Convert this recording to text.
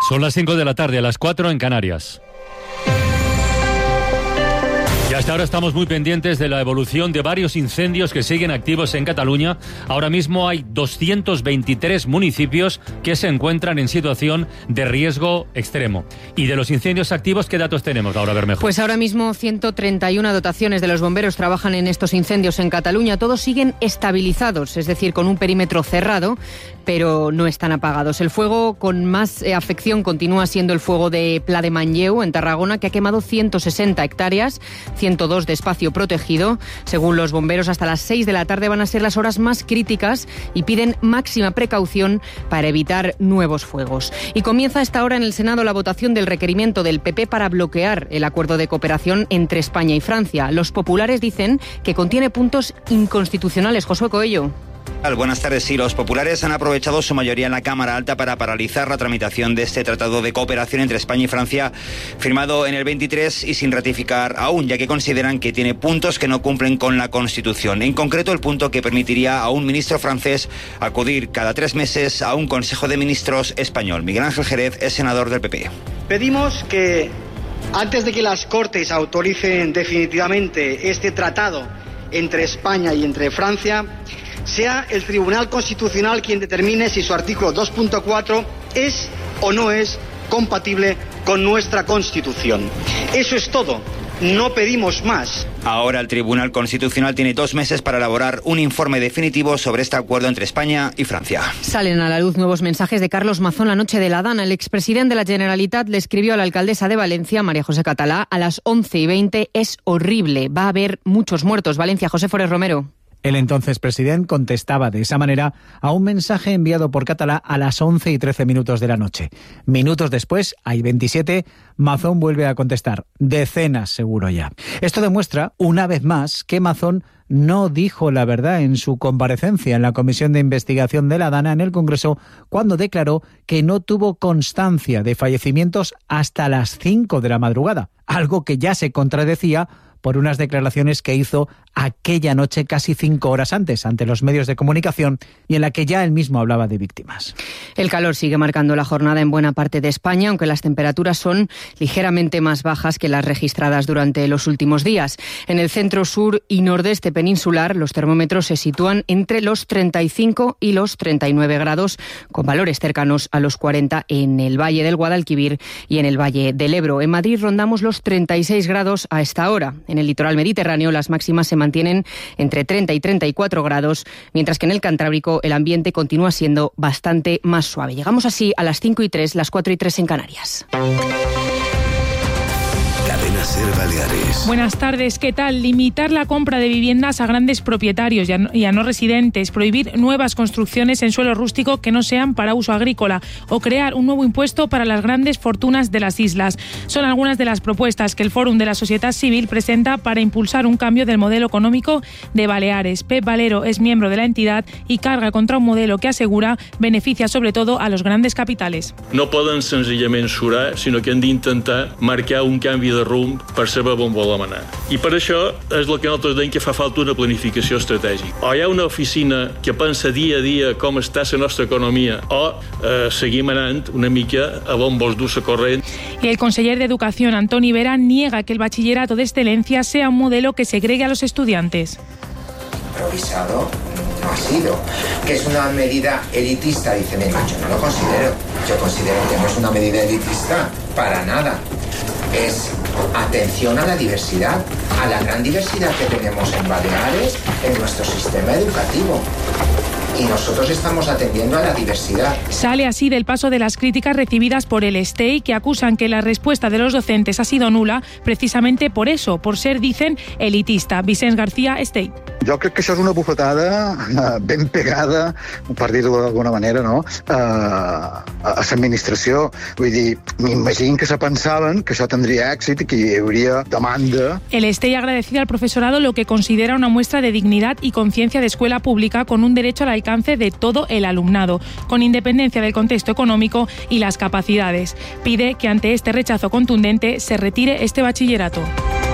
Son las 5 de la tarde, a las 4 en Canarias. Y hasta ahora estamos muy pendientes de la evolución de varios incendios que siguen activos en Cataluña. Ahora mismo hay 223 municipios que se encuentran en situación de riesgo extremo. Y de los incendios activos, ¿qué datos tenemos, Laura Bermejo? Pues ahora mismo 131 dotaciones de los bomberos trabajan en estos incendios en Cataluña. Todos siguen estabilizados, es decir, con un perímetro cerrado, pero no están apagados. El fuego con más afección continúa siendo el fuego de Pla de Manlleu, en Tarragona, que ha quemado 160 hectáreas, 102 de espacio protegido. Según los bomberos, hasta las 6 de la tarde van a ser las horas más críticas y piden máxima precaución para evitar nuevos fuegos. Y comienza a esta hora en el Senado la votación del requerimiento del PP para bloquear el acuerdo de cooperación entre España y Francia. Los populares dicen que contiene puntos inconstitucionales. Josué Coello. Buenas tardes. Sí, los populares han aprovechado su mayoría en la Cámara Alta para paralizar la tramitación de este tratado de cooperación entre España y Francia, firmado en el 23 y sin ratificar aún, ya que consideran que tiene puntos que no cumplen con la Constitución. En concreto, el punto que permitiría a un ministro francés acudir cada 3 meses a un Consejo de Ministros español. Miguel Ángel Jerez es senador del PP. Pedimos que, antes de que las Cortes autoricen definitivamente este tratado entre España y entre Francia, sea el Tribunal Constitucional quien determine si su artículo 2.4 es o no es compatible con nuestra Constitución. Eso es todo. No pedimos más. Ahora el Tribunal Constitucional tiene 2 meses para elaborar un informe definitivo sobre este acuerdo entre España y Francia. Salen a la luz nuevos mensajes de Carlos Mazón la noche de la Dana. El expresidente de la Generalitat le escribió a la alcaldesa de Valencia, María José Catalá, a las 11:20. Es horrible. Va a haber muchos muertos. Valencia, José Forés Romero. El entonces presidente contestaba de esa manera a un mensaje enviado por Catalá a las 11:13 de la noche. Minutos después, hay 27, Mazón vuelve a contestar. Decenas, seguro ya. Esto demuestra, una vez más, que Mazón no dijo la verdad en su comparecencia en la Comisión de Investigación de la Dana en el Congreso, cuando declaró que no tuvo constancia de fallecimientos hasta las 5 de la madrugada, algo que ya se contradecía por unas declaraciones que hizo aquella noche casi 5 horas antes ante los medios de comunicación y en la que ya él mismo hablaba de víctimas. El calor sigue marcando la jornada en buena parte de España, aunque las temperaturas son ligeramente más bajas que las registradas durante los últimos días. En el centro, sur y nordeste peninsular, los termómetros se sitúan entre los 35 y los 39 grados, con valores cercanos a los 40 en el Valle del Guadalquivir y en el Valle del Ebro. En Madrid rondamos los 36 grados a esta hora. En el litoral mediterráneo las máximas se mantienen entre 30 y 34 grados, mientras que en el Cantábrico el ambiente continúa siendo bastante más suave. Llegamos así a las 5:03, las 4:03 en Canarias. Cadena SER Baleares. Buenas tardes, ¿qué tal? Limitar la compra de viviendas a grandes propietarios y a no residentes, prohibir nuevas construcciones en suelo rústico que no sean para uso agrícola o crear un nuevo impuesto para las grandes fortunas de las islas. Son algunas de las propuestas que el Fòrum de la Societat Civil presenta para impulsar un cambio del modelo económico de Baleares. Pep Valero es miembro de la entidad y carga contra un modelo que asegura beneficia sobre todo a los grandes capitales. No poden senzillament surar, sinó que han d'intentar marcar un canvi de rumb per saber on volem anar. I per això és el que nosaltres dèiem que fa falta una planificació estratègica. O hi ha una oficina que pensa dia a dia com està la nostra economia o seguim anant una mica a on vols dur la corrent. Y el conseller de Educación, Antoni Vera, niega que el bachillerato de excelencia sea un modelo que segregue a los estudiantes. Improvisado no ha sido, que es una medida elitista, dice Mena. Yo no lo considero. Yo considero que no es una medida elitista para nada. Es atención a la diversidad, a la gran diversidad que tenemos en Baleares, en nuestro sistema educativo. Y nosotros estamos atendiendo a la diversidad. Sale así del paso de las críticas recibidas por el STEI, que acusan que la respuesta de los docentes ha sido nula, precisamente por eso, por ser, dicen, elitista. Vicens García, STEI. Jo crec que això és una bufetada ben pegada, per dir-ho d'alguna manera, no? a l'administració. Vull dir, m'imagino que se pensaven que això tindria èxit i que hi hauria demanda. El STEI ha agradecido al profesorado lo que considera una muestra de dignidad y conciencia de escuela pública con un derecho al alcance de todo el alumnado, con independencia del contexto económico y las capacidades. Pide que ante este rechazo contundente se retire este bachillerato.